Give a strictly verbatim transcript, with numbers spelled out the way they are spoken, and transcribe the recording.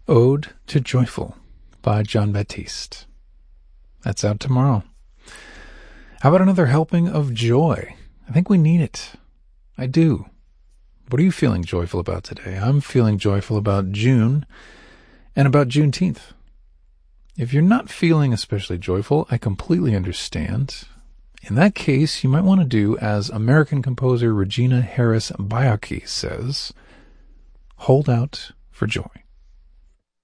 Ode to Joyful by Jon Batiste. That's out tomorrow. How about another helping of joy? I think we need it. I do. What are you feeling joyful about today? I'm feeling joyful about June and about Juneteenth. If you're not feeling especially joyful, I completely understand. In that case, you might want to do as American composer Regina Harris Baiocchi says, hold out for joy.